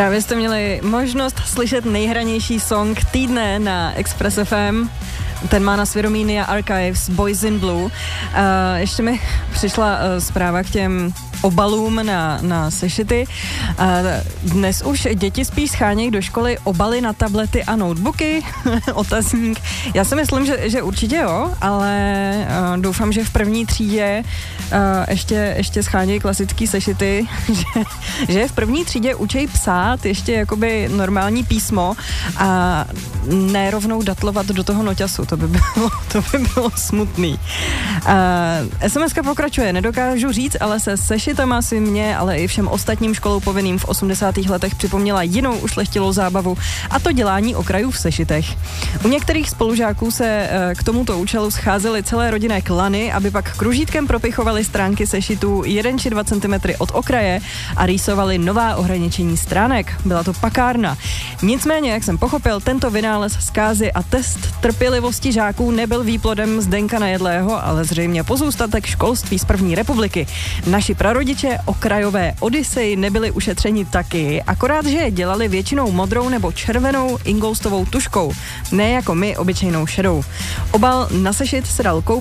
Právě jste měli možnost slyšet nejhranější song týdne na Express FM. Ten má na svědomí Nia Archives, Boys in Blue. Ještě mi přišla zpráva k těm obalům na sešity. Dnes už děti spíš schánějí do školy obaly na tablety a notebooky. Otazník. Já si myslím, že určitě jo, ale doufám, že v první třídě ještě schánějí klasický sešity, že v první třídě učí psát ještě jakoby normální písmo a ne rovnou datlovat do toho noťasu. To by bylo smutný. SMS-ka pokračuje. Nedokážu říct, ale se sešitama si mě, ale i všem ostatním školou povinným v 80. letech připomněla jinou ušlechtilou zábavu, a to dělání okrajů v sešitech. U některých spolužáků se k tomuto účelu scházely celé rodinné klany, aby pak kružítkem propichovali stránky sešitů 1 či 2 cm od okraje a rýsovali nová ohraničení stránek. Byla to pakárna. Nicméně, jak jsem pochopil, tento vynález zkázy a test trpělivosti žáků nebyl výplodem Zdenka Nejedlého, ale zřejmě pozůstatek školství z první republiky. Naši prarodiče okrajové Odyssey nebyli ušetřeni taky, akorát, že je dělali většinou modrou nebo červenou ingoustovou tuškou, ne jako my obyčejnou šedou. Obal na sešit se dal koupit